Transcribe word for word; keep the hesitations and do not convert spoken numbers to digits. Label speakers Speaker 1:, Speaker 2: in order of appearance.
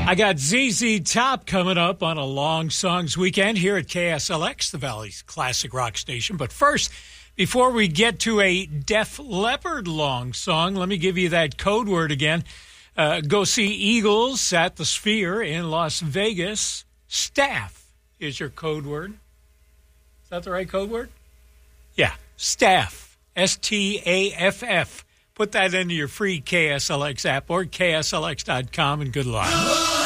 Speaker 1: I got Z Z Top coming up on a Long Songs weekend here at K S L X, the Valley's classic rock station. But first, before we get to a Def Leppard long song, let me give you that code word again. Uh, go see Eagles at the Sphere in Las Vegas. Staff is your code word. Is that the right code word? Yeah, staff, S T A F F. Put that into your free K S L X app or K S L X dot com, and good luck.